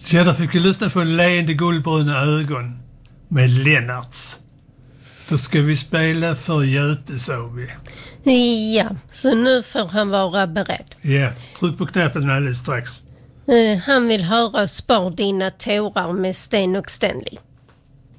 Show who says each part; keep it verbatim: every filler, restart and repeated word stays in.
Speaker 1: Så där fick vi lyssna på Leende guldbruna ögon med Lennarts. Då ska vi spela för Göte, sa vi.
Speaker 2: Ja, så nu får han vara beredd.
Speaker 1: Ja, tryck på knappen alldeles strax.
Speaker 2: Uh, han vill höra Spar dina tårar med Sten och Stanley.